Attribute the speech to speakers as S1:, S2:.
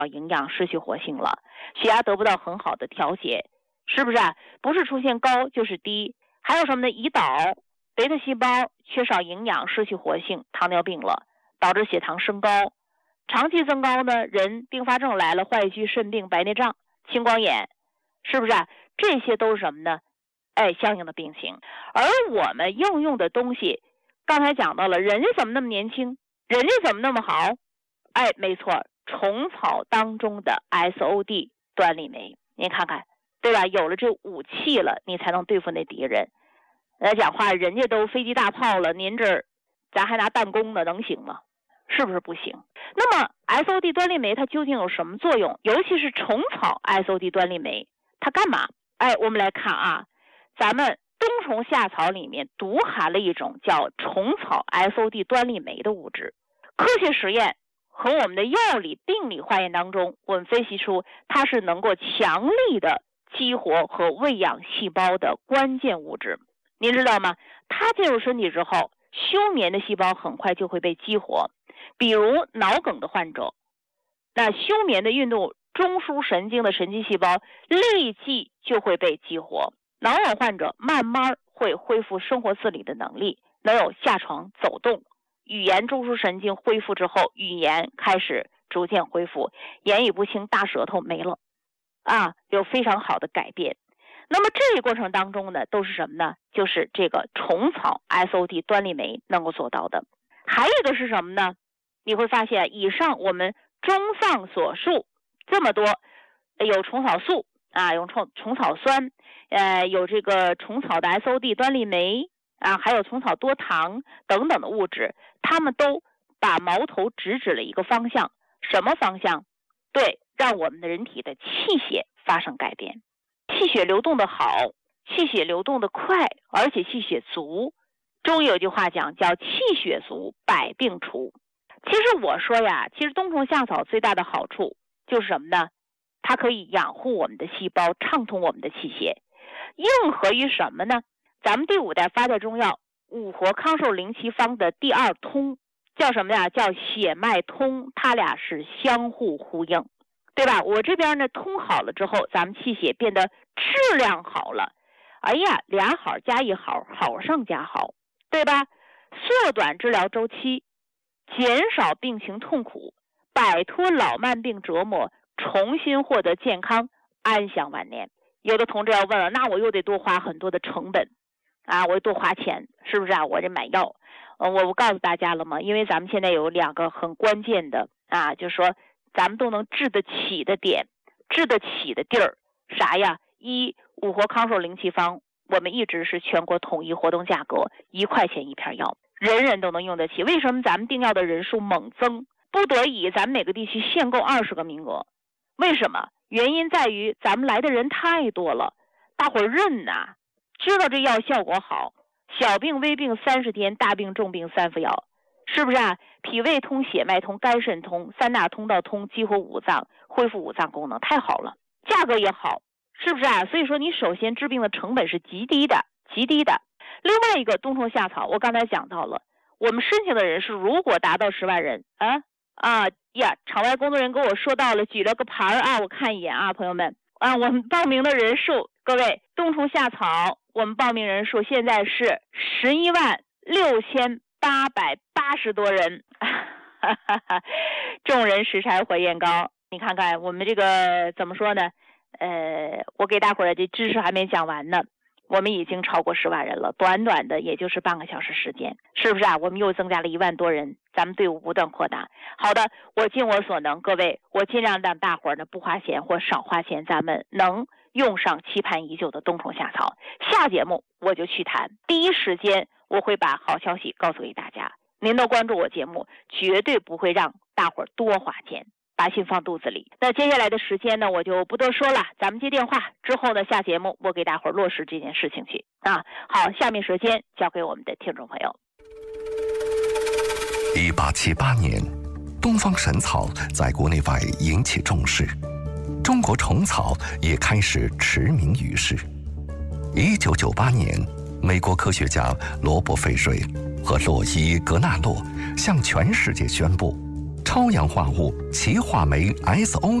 S1: 营养失去活性了，血压得不到很好的调节，是不是啊？不是出现高就是低。还有什么呢？胰岛贝塔细胞缺少营养失去活性，糖尿病了，导致血糖升高，长期增高呢，人并发症来了，坏疽、肾病、白内障、青光眼，是不是啊？这些都是什么呢？相应的病情。而我们应用的东西刚才讲到了，人家怎么那么年轻，人家怎么那么好？没错，虫草当中的 SOD 端粒酶，您看看，对吧？有了这武器了，你才能对付那敌人。讲话人家都飞机大炮了，您这儿咱还拿弹弓呢，能行吗？是不是不行？那么 SOD 端粒酶它究竟有什么作用？尤其是虫草 SOD 端粒酶，它干嘛？我们来看啊，咱们冬虫夏草里面独含了一种叫虫草 SOD 端粒酶的物质。科学实验和我们的药理病理化验当中，我们分析出它是能够强力的激活和喂养细胞的关键物质。您知道吗？它进入身体之后，休眠的细胞很快就会被激活。比如脑梗的患者，那休眠的运动中枢神经的神经细胞立即就会被激活，脑梗患者慢慢会恢复生活自理的能力，能有下床走动，语言中枢神经恢复之后，语言开始逐渐恢复，言语不清，大舌头没了有非常好的改变。那么这个过程当中呢，都是什么呢？就是这个虫草 SOD 端粒酶能够做到的。还有一个是什么呢？你会发现以上我们综上所述这么多，有虫草素有虫草酸，有这个虫草的 SOD 端粒酶还有虫草多糖等等的物质，它们都把矛头直指了一个方向。什么方向？对，让我们的人体的气血发生改变，气血流动的好，气血流动的快，而且气血足。中医有句话讲叫气血足，百病除。其实我说呀，其实冬虫夏草最大的好处就是什么呢？它可以养护我们的细胞，畅通我们的气血。应和于什么呢？咱们第5代发酵中药五活康寿灵奇方的第2通叫什么呀？叫血脉通，它俩是相互呼应，对吧？我这边呢通好了之后，咱们气血变得质量好了，俩好加一好，好上加好，对吧？缩短治疗周期，减少病情痛苦，摆脱老慢病折磨，重新获得健康，安享晚年。有的同志要问了，那我又得多花很多的成本我多花钱，是不是我这买药我告诉大家了吗？因为咱们现在有2个很关键的就是说咱们都能治得起的点，治得起的地儿啥呀？一，五活康寿灵奇方我们一直是全国统一活动价格，1块钱一片药，人人都能用得起。为什么咱们订药的人数猛增？不得已咱们每个地区限购20个名额。为什么？原因在于咱们来的人太多了，大伙儿认知道这药效果好，小病微病30天，大病重病3副药，是不是脾胃通，血脉通，肝肾通，3大通道通，激活五脏，恢复五脏功能，太好了，价格也好，是不是所以说你首先治病的成本是极低的，极低的。另外一个冬虫夏草，我刚才讲到了，我们申请的人数如果达到10万人场外工作人员跟我说到了，举了个牌我看一眼朋友们我们报名的人数，各位，冬虫夏草我们报名人数现在是116880多人众人拾柴火焰高。你看看我们这个怎么说呢？我给大伙儿的知识还没讲完呢，我们已经超过10万人了，短短的也就是半个小时时间，是不是我们又增加了1万多人，咱们队伍不断扩大。好的，我尽我所能，各位，我尽量让大伙儿呢不花钱或少花钱，咱们能用上期盼已久的冬虫夏草。下节目我就去谈，第一时间我会把好消息告诉给大家。您都关注我节目，绝对不会让大伙儿多花钱，把心放肚子里。那接下来的时间呢，我就不多说了，咱们接电话之后呢，下节目我给大伙儿落实这件事情去好，下面时间交给我们的听众朋友。
S2: 1878年，东方神草在国内外引起重视，中国虫草也开始驰名于世。1998年，美国科学家罗伯·费瑞和洛伊·格纳洛向全世界宣布， 超氧化物歧化酶 SO